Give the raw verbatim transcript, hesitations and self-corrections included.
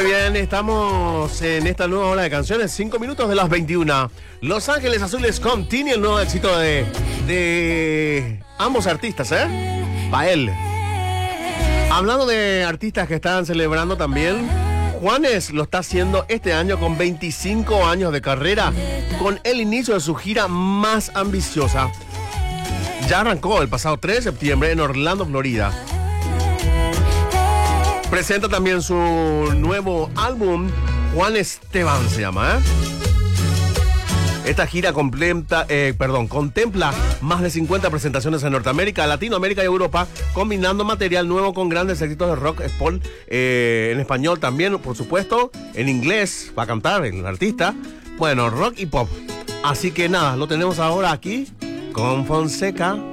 Muy bien, estamos en esta nueva hora de canciones, cinco minutos de las veintiuna. Los Ángeles Azules con Tini, el nuevo éxito de, de ambos artistas, ¿eh? Pael. Hablando de artistas que están celebrando también, Juanes lo está haciendo este año con veinticinco años de carrera, con el inicio de su gira más ambiciosa. Ya arrancó el pasado tres de septiembre en Orlando, Florida. Presenta también su nuevo álbum, Juan Esteban se llama, ¿eh? Esta gira completa, eh, perdón, contempla más de cincuenta presentaciones en Norteamérica, Latinoamérica y Europa, combinando material nuevo con grandes éxitos de rock, pop, eh, en español también, por supuesto, en inglés, va a cantar el artista, bueno, rock y pop. Así que nada, lo tenemos ahora aquí con Fonseca.